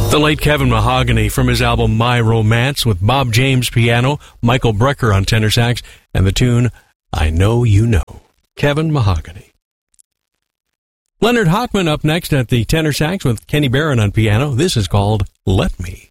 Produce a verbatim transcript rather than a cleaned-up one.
The late Kevin Mahogany from his album My Romance with Bob James piano, Michael Brecker on tenor sax, and the tune I Know You Know. Kevin Mahogany. Leonard Hotman up next at the tenor sax with Kenny Barron on piano. This is called Let Me.